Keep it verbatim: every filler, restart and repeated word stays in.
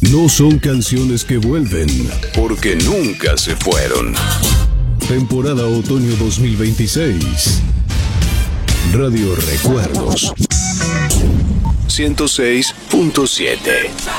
No son canciones que vuelven, porque nunca se fueron. Temporada Otoño dos mil veintiséis. Radio Recuerdos. ciento seis punto siete.